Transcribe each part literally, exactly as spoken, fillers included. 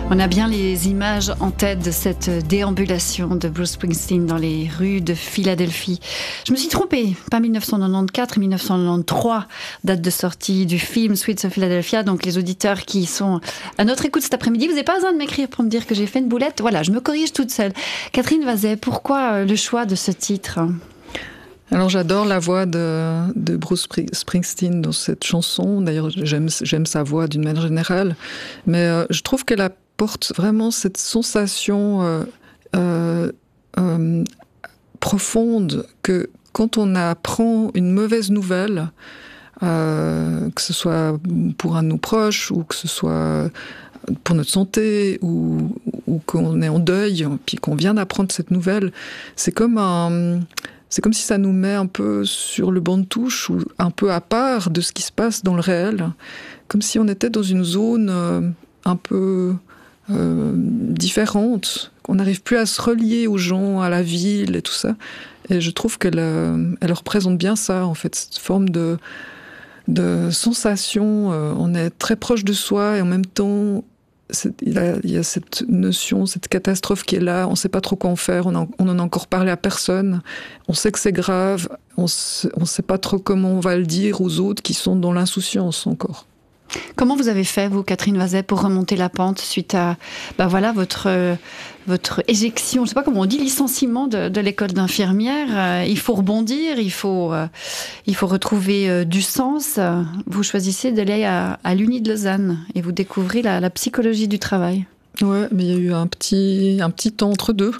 On a bien les images en tête de cette déambulation de Bruce Springsteen dans les rues de Philadelphie. Je me suis trompée, pas mille neuf cent quatre-vingt-quatorze, mille neuf cent quatre-vingt-treize, date de sortie du film Streets of Philadelphia. Donc les auditeurs qui sont à notre écoute cet après-midi, vous n'avez pas besoin de m'écrire pour me dire que j'ai fait une boulette. Voilà, je me corrige toute seule. Catherine Vazet, pourquoi le choix de ce titre ? Alors j'adore la voix de, de Bruce Springsteen dans cette chanson. D'ailleurs, j'aime, j'aime sa voix d'une manière générale. Mais euh, je trouve qu'elle apporte vraiment cette sensation euh, euh, euh, profonde que quand on apprend une mauvaise nouvelle, euh, que ce soit pour un de nos proches ou que ce soit pour notre santé ou, ou qu'on est en deuil, puis qu'on vient d'apprendre cette nouvelle, c'est comme un... C'est comme si ça nous met un peu sur le banc de touche ou un peu à part de ce qui se passe dans le réel. Comme si on était dans une zone euh, un peu euh, différente, qu'on n'arrive plus à se relier aux gens, à la ville et tout ça. Et je trouve qu'elle euh, elle représente bien ça, en fait, cette forme de, de sensation. Euh, on est très proche de soi et en même temps... Il y, a, il y a cette notion, cette catastrophe qui est là, on ne sait pas trop quoi en faire, on, a, on en a encore parlé à personne, on sait que c'est grave, on ne sait pas trop comment on va le dire aux autres qui sont dans l'insouciance encore. Comment vous avez fait, vous, Catherine Vazet, pour remonter la pente suite à ben voilà, votre, euh, votre éjection, je ne sais pas comment on dit, licenciement de, de l'école d'infirmière. Euh, il faut rebondir, il faut, euh, il faut retrouver euh, du sens. Vous choisissez d'aller à, à l'Uni de Lausanne et vous découvrez la, la psychologie du travail. Ouais, mais il y a eu un petit, un petit temps entre deux.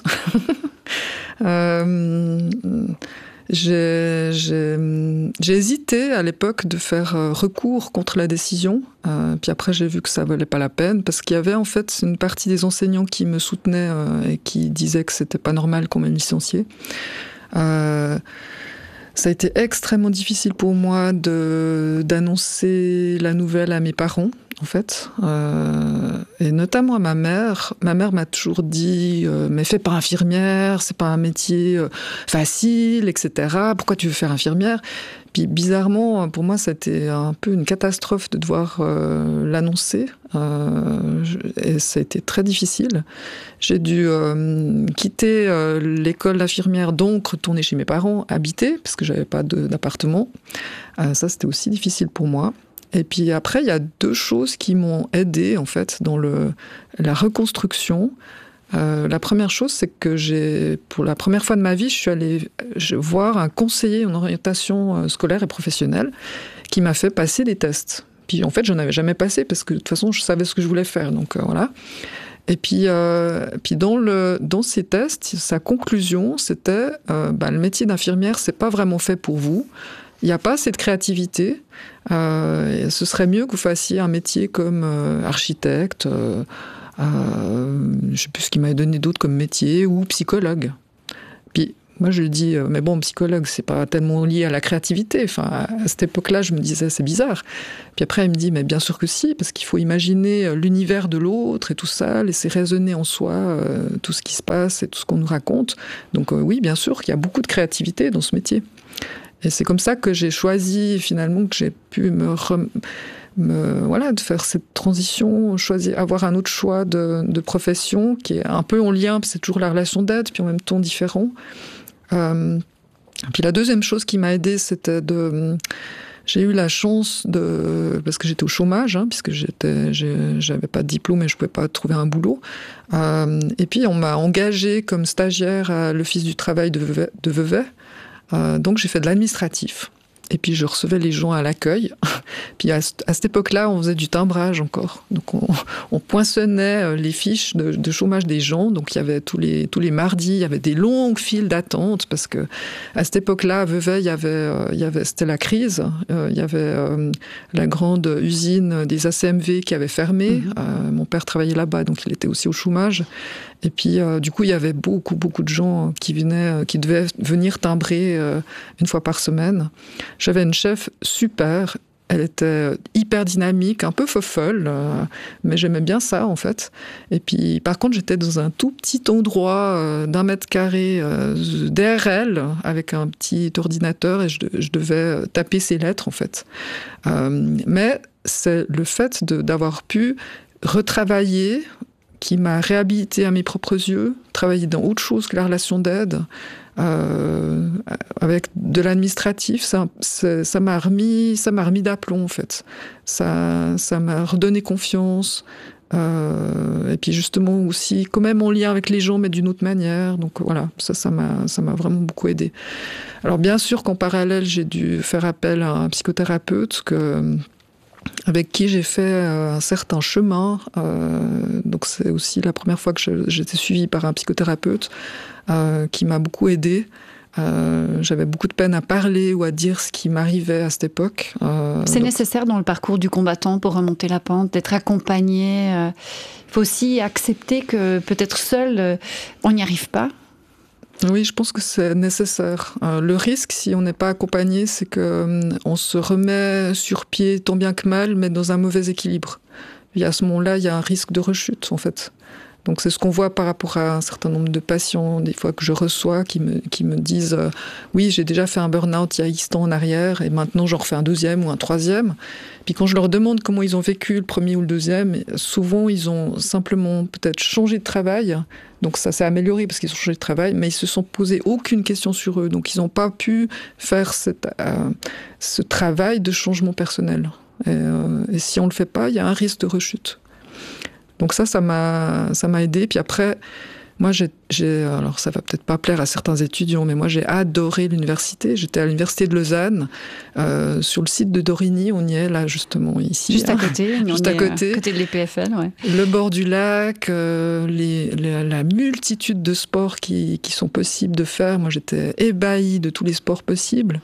euh... J'ai, j'ai, j'ai hésité à l'époque de faire recours contre la décision. Euh, puis après, j'ai vu que ça valait pas la peine parce qu'il y avait en fait une partie des enseignants qui me soutenaient euh, et qui disaient que c'était pas normal qu'on m'ait licencié. Euh, ça a été extrêmement difficile pour moi de, d'annoncer la nouvelle à mes parents, en fait, euh, et notamment à ma mère. Ma mère m'a toujours dit euh, « mais fais pas infirmière, c'est pas un métier euh, facile, et cetera. Pourquoi tu veux faire infirmière ?» Puis bizarrement, pour moi, c'était un peu une catastrophe de devoir euh, l'annoncer. Euh, et ça a été très difficile. J'ai dû euh, quitter euh, l'école d'infirmière, donc retourner chez mes parents, habiter, parce que j'avais pas de, d'appartement. Euh, ça, c'était aussi difficile pour moi. Et puis après, il y a deux choses qui m'ont aidée, en fait, dans le, la reconstruction. Euh, la première chose, c'est que j'ai, pour la première fois de ma vie, je suis allée voir un conseiller en orientation scolaire et professionnelle qui m'a fait passer des tests. Puis en fait, je n'en avais jamais passé parce que de toute façon, je savais ce que je voulais faire. Donc euh, voilà. Et puis, euh, puis dans, le, dans ces tests, sa conclusion, c'était euh, bah, le métier d'infirmière, c'est pas vraiment fait pour vous. Il n'y a pas assez de créativité. Euh, ce serait mieux que vous fassiez un métier comme euh, architecte. Euh, Euh, je ne sais plus ce qu'il m'avait donné d'autre comme métier, ou psychologue. Puis moi je lui dis, euh, mais bon, psychologue, c'est pas tellement lié à la créativité. Enfin, à, à cette époque-là, je me disais, c'est bizarre. Puis après, il me dit, mais bien sûr que si, parce qu'il faut imaginer l'univers de l'autre et tout ça, laisser résonner en soi euh, tout ce qui se passe et tout ce qu'on nous raconte. Donc euh, oui, bien sûr qu'il y a beaucoup de créativité dans ce métier. Et c'est comme ça que j'ai choisi, finalement, que j'ai pu me... Rem... Me, voilà, de faire cette transition, choisir, avoir un autre choix de, de profession qui est un peu en lien, c'est toujours la relation d'aide, puis en même temps différent. Euh, puis la deuxième chose qui m'a aidée, c'était de... J'ai eu la chance de... Parce que j'étais au chômage, hein, puisque j'étais, j'avais pas de diplôme et je pouvais pas trouver un boulot. Euh, et puis on m'a engagée comme stagiaire à l'Office du travail de Vevey. De Vevey. Euh, donc j'ai fait de l'administratif. Et puis je recevais les gens à l'accueil. Puis à, à cette époque-là, on faisait du timbrage encore. Donc on, on poinçonnait les fiches de, de chômage des gens. Donc il y avait tous les, tous les mardis, il y avait des longues files d'attente parce que à cette époque-là, à Vevey, il y avait, euh, il y avait, c'était la crise. Euh, il y avait euh, la grande usine des A C M V qui avait fermé. Mmh. Euh, mon père travaillait là-bas, donc il était aussi au chômage. Et puis, euh, du coup, il y avait beaucoup, beaucoup de gens qui venaient, qui devaient venir timbrer euh, une fois par semaine. J'avais une chef super. Elle était hyper dynamique, un peu fofolle, euh, mais j'aimais bien ça, en fait. Et puis, par contre, j'étais dans un tout petit endroit euh, d'un mètre carré euh, derrière elle, avec un petit ordinateur, et je, je devais taper ses lettres, en fait. Euh, mais c'est le fait de, d'avoir pu retravailler qui m'a réhabilité à mes propres yeux, travailler dans autre chose que la relation d'aide, euh, avec de l'administratif, ça, ça m'a remis, ça m'a remis d'aplomb en fait. Ça, ça m'a redonné confiance. Euh, et puis justement aussi, quand même en lien avec les gens, mais d'une autre manière. Donc voilà, ça, ça m'a, ça m'a vraiment beaucoup aidé. Alors bien sûr qu'en parallèle, j'ai dû faire appel à un psychothérapeute que, avec qui j'ai fait un certain chemin. Euh, donc c'est aussi la première fois que je, j'étais suivie par un psychothérapeute euh, qui m'a beaucoup aidée. Euh, j'avais beaucoup de peine à parler ou à dire ce qui m'arrivait à cette époque. Euh, C'est donc... nécessaire dans le parcours du combattant pour remonter la pente, d'être accompagné. Euh, il faut aussi accepter que peut-être seul, euh, on n'y arrive pas. Oui, je pense que c'est nécessaire. Euh, le risque, si on n'est pas accompagné, c'est qu'on euh, se remet sur pied tant bien que mal, mais dans un mauvais équilibre. Et à ce moment-là, il y a un risque de rechute, en fait. Donc c'est ce qu'on voit par rapport à un certain nombre de patients, des fois que je reçois, qui me, qui me disent euh, « Oui, j'ai déjà fait un burn-out il y a X temps en arrière, et maintenant j'en refais un deuxième ou un troisième. » Puis quand je leur demande comment ils ont vécu le premier ou le deuxième, souvent ils ont simplement peut-être changé de travail. Donc ça s'est amélioré parce qu'ils ont changé de travail, mais ils se sont posés aucune question sur eux. Donc ils n'ont pas pu faire cette, euh, ce travail de changement personnel. Et, euh, et si on ne le fait pas, il y a un risque de rechute. Donc ça, ça m'a, ça m'a aidé. Puis après, moi, j'ai, j'ai, alors ça va peut-être pas plaire à certains étudiants, mais moi, j'ai adoré l'université. J'étais à l'université de Lausanne, euh, sur le site de Dorigny. On y est là, justement, ici. Juste à côté. Hein. Juste à côté. À côté de l'E P F L, ouais. Le bord du lac, euh, les, les, la multitude de sports qui, qui sont possibles de faire. Moi, j'étais ébahie de tous les sports possibles.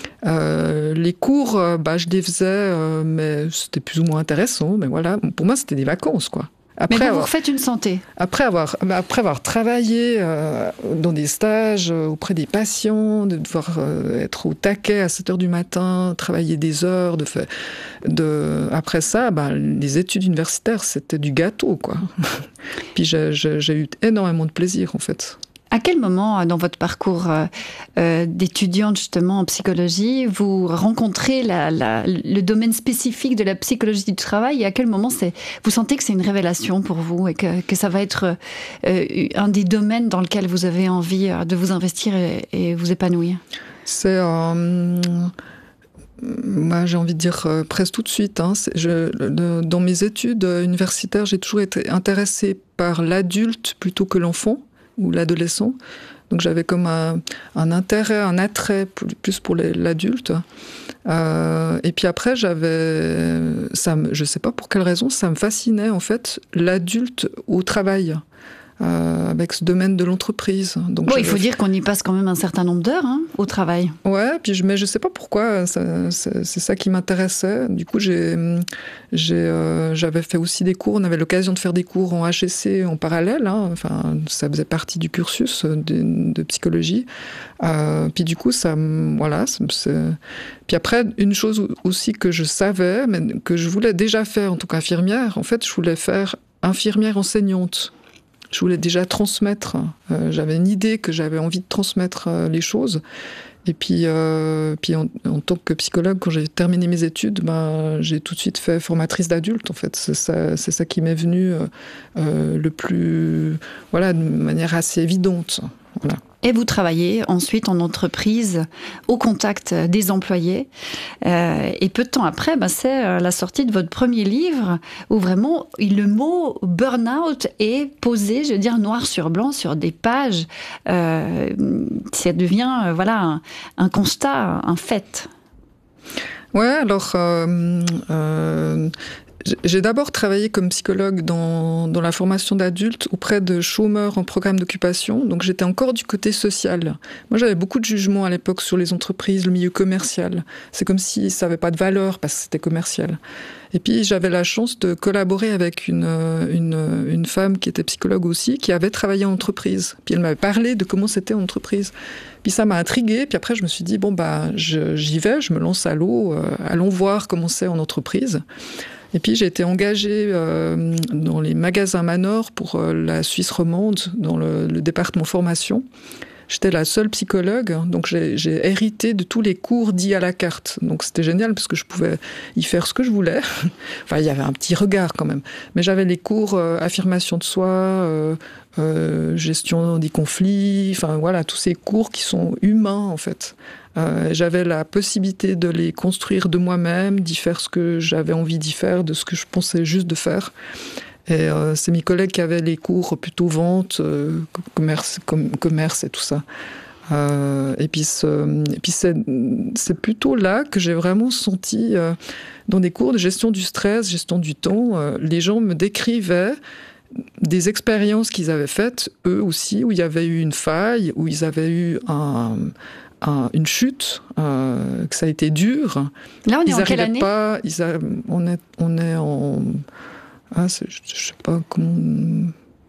Euh, les cours, euh, bah, je les faisais, euh, mais c'était plus ou moins intéressant. Mais voilà, pour moi, c'était des vacances, quoi. Après mais vous, avoir, vous refaites une santé. Après avoir, après avoir travaillé euh, dans des stages euh, auprès des patients, de devoir euh, être au taquet à sept heures du matin, travailler des heures, de fait, de, après ça, bah, les études universitaires, c'était du gâteau, quoi. Puis j'ai, j'ai, j'ai eu énormément de plaisir, en fait. À quel moment, dans votre parcours euh, d'étudiante justement en psychologie, vous rencontrez la, la, le domaine spécifique de la psychologie du travail et à quel moment c'est, vous sentez que c'est une révélation pour vous et que, que ça va être euh, un des domaines dans lequel vous avez envie de vous investir et, et vous épanouir? C'est... Euh... Moi, j'ai envie de dire euh, presque tout de suite. Hein. C'est, je, de, dans mes études universitaires, j'ai toujours été intéressée par l'adulte plutôt que l'enfant ou l'adolescent. Donc j'avais comme un, un intérêt, un attrait plus pour les, l'adulte. Euh, et puis après, j'avais, ça me, je ne sais pas pour quelle raison, ça me fascinait en fait l'adulte au travail. Euh, avec ce domaine de l'entreprise. Donc bon, il faut dire qu'on y passe quand même un certain nombre d'heures hein, au travail. Ouais, puis je, mais je ne sais pas pourquoi, ça, c'est, c'est ça qui m'intéressait. Du coup, j'ai, j'ai, euh, j'avais fait aussi des cours, on avait l'occasion de faire des cours en H E C en parallèle, hein, enfin, ça faisait partie du cursus de, de psychologie. Euh, puis du coup, ça, voilà. C'est... Puis après, une chose aussi que je savais, mais que je voulais déjà faire en tant qu'infirmière, en fait, je voulais faire infirmière enseignante. Je voulais déjà transmettre, euh, j'avais une idée que j'avais envie de transmettre euh, les choses. Et puis, euh, puis en, en tant que psychologue, quand j'ai terminé mes études, ben, j'ai tout de suite fait formatrice d'adultes, en fait. C'est ça, c'est ça qui m'est venu euh, euh, le plus... Voilà, de manière assez évidente. Voilà. Et vous travaillez ensuite en entreprise, au contact des employés. Euh, et peu de temps après, ben, c'est la sortie de votre premier livre, où vraiment le mot burn-out est posé, je veux dire, noir sur blanc, sur des pages. Euh, ça devient euh, voilà, un, un constat, un fait. Ouais, alors... Euh, euh, J'ai d'abord travaillé comme psychologue dans, dans la formation d'adultes auprès de chômeurs en programme d'occupation. Donc j'étais encore du côté social. Moi, j'avais beaucoup de jugements à l'époque sur les entreprises, le milieu commercial. C'est comme si ça n'avait pas de valeur parce que c'était commercial. Et puis j'avais la chance de collaborer avec une, une, une femme qui était psychologue aussi, qui avait travaillé en entreprise. Puis elle m'avait parlé de comment c'était en entreprise. Puis ça m'a intriguée. Puis après, je me suis dit, bon, bah, je, j'y vais, je me lance à l'eau. Euh, allons voir comment c'est en entreprise. Et puis j'ai été engagée euh, dans les magasins Manor pour euh, la Suisse romande, dans le, le département formation. j'étais la seule psychologue, donc j'ai, j'ai hérité de tous les cours dits à la carte. Donc c'était génial parce que je pouvais y faire ce que je voulais. Enfin, il y avait un petit regard quand même. Mais j'avais les cours euh, affirmation de soi, euh, euh, gestion des conflits, enfin voilà, tous ces cours qui sont humains en fait. Euh, j'avais la possibilité de les construire de moi-même, d'y faire ce que j'avais envie d'y faire, de ce que je pensais juste de faire. Et euh, c'est mes collègues qui avaient les cours plutôt vente, euh, commerce, com- commerce et tout ça. Euh, et puis, ce, et puis c'est, c'est plutôt là que j'ai vraiment senti, euh, dans des cours de gestion du stress, gestion du temps, euh, les gens me décrivaient des expériences qu'ils avaient faites, eux aussi, où il y avait eu une faille, où ils avaient eu un... Un, une chute, euh, que ça a été dur. Là, on est ils en quelle année pas, ils a, on, est, on est en... Ah, c'est, je, je sais pas comment...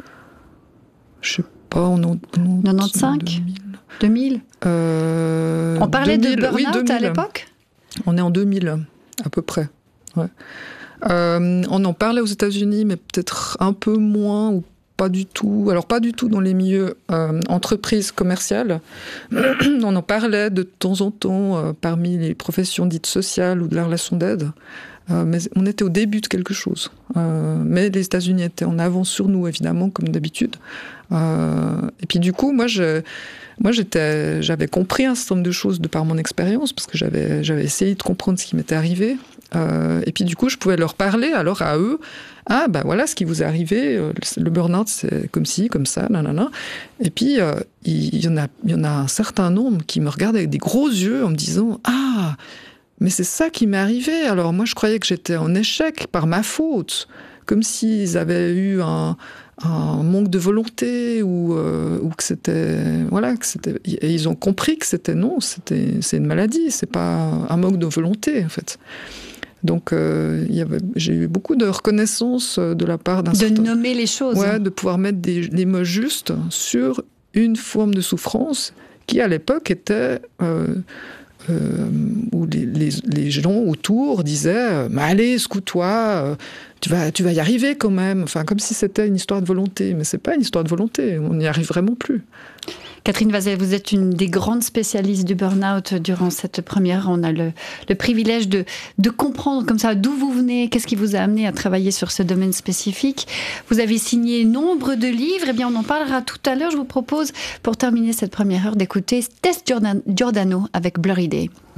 Je sais pas, on est en... quatre-vingt-quinze deux mille euh, On parlait deux mille, de burn-out oui, à l'époque. On est en deux mille, à peu près. Ouais. Euh, on en parlait aux États-Unis, mais peut-être un peu moins, ou pas du tout. Alors, pas du tout dans les milieux euh, entreprises commerciales. On en parlait de temps en temps euh, parmi les professions dites sociales ou de la relation d'aide. Euh, mais on était au début de quelque chose. Euh, mais les États-Unis étaient en avance sur nous, évidemment, comme d'habitude. Euh, et puis, du coup, moi, je, moi j'étais, j'avais compris un certain nombre de choses de par mon expérience, parce que j'avais, j'avais essayé de comprendre ce qui m'était arrivé. Euh, et puis, du coup, je pouvais leur parler, alors à eux. Ah, ben voilà ce qui vous est arrivé, le burn-out, c'est comme ci, comme ça, nanana. Et puis, euh, il, y en a, il y en a un certain nombre qui me regardaient avec des gros yeux en me disant « Ah, mais c'est ça qui m'est arrivé. Alors moi, je croyais que j'étais en échec par ma faute. » Comme s'ils avaient eu un, un manque de volonté ou, euh, ou que c'était... Voilà, que c'était... Et ils ont compris que c'était non, c'était, c'est une maladie, c'est pas un manque de volonté, en fait. Donc, euh, il y avait, j'ai eu beaucoup de reconnaissance de la part d'un de certain... nommer les choses. Ouais, de pouvoir mettre des, des mots justes sur une forme de souffrance qui, à l'époque, était... Euh, euh, où les, les, les gens autour disaient « Mais allez, secoue-toi, euh, tu vas, tu vas y arriver quand même ». Enfin, comme si c'était une histoire de volonté. Mais c'est pas une histoire de volonté, on n'y arrive vraiment plus. Catherine Vazel, vous êtes une des grandes spécialistes du burn-out durant cette première. On a le, le privilège de, de comprendre comme ça d'où vous venez, qu'est-ce qui vous a amené à travailler sur ce domaine spécifique. Vous avez signé nombre de livres, eh bien on en parlera tout à l'heure. Je vous propose, pour terminer cette première heure, d'écouter Tess Giordano avec Blurry Day.